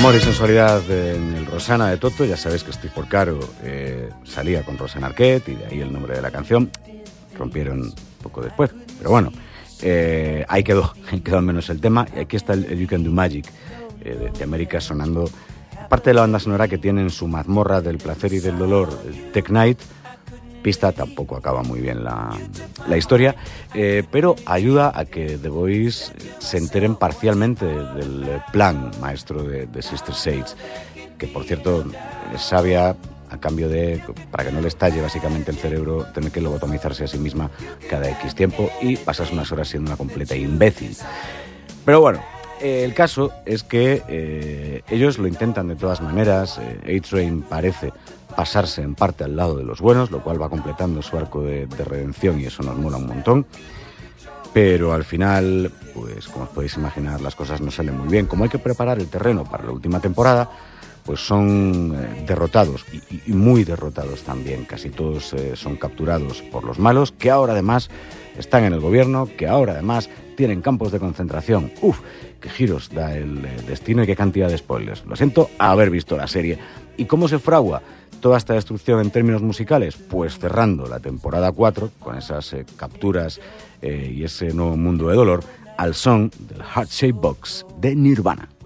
Amor y sensualidad en el Rosana de Toto. Ya sabéis que Steve Porcaro salía con Rosanna Arquette y de ahí el nombre de la canción. Rompieron poco después, pero bueno, ahí quedó al menos el tema. Y aquí está el You Can Do Magic de América sonando. Parte de la banda sonora que tiene en su mazmorra del placer y del dolor, Tech Night. Pista tampoco acaba muy bien la historia, pero ayuda a que The Boys se enteren parcialmente del plan maestro de Sister Sage, que por cierto es sabia a cambio de, para que no le estalle básicamente el cerebro, tener que lobotomizarse a sí misma cada X tiempo y pasarse unas horas siendo una completa imbécil. Pero bueno, el caso es que ellos lo intentan de todas maneras. A-Train parece pasarse en parte al lado de los buenos, lo cual va completando su arco de redención y eso nos mola un montón. Pero al final, pues como os podéis imaginar, las cosas no salen muy bien. Como hay que preparar el terreno para la última temporada, pues son derrotados y muy derrotados también. Casi todos son capturados por los malos, que ahora además están en el gobierno, que ahora además tienen campos de concentración. ¡Uf! ¡Qué giros da el destino y qué cantidad de spoilers! Lo siento haber visto la serie. ¿Y cómo se fragua toda esta destrucción en términos musicales? Pues cerrando la temporada 4 con esas capturas y ese nuevo mundo de dolor al son del Heart Shaped Box de Nirvana.